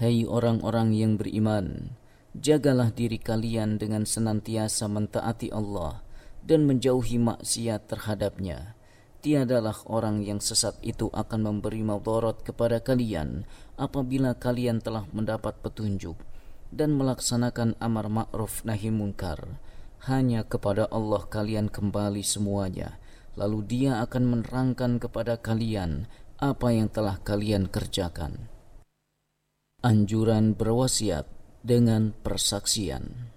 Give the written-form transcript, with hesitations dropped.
Hai orang-orang yang beriman, jagalah diri kalian dengan senantiasa mentaati Allah dan menjauhi maksiat terhadapnya. Tiadalah orang yang sesat itu akan memberi madarat kepada kalian apabila kalian telah mendapat petunjuk dan melaksanakan amar ma'ruf nahi munkar. Hanya kepada Allah kalian kembali semuanya, lalu Dia akan menerangkan kepada kalian apa yang telah kalian kerjakan. Anjuran berwasiat dengan persaksian.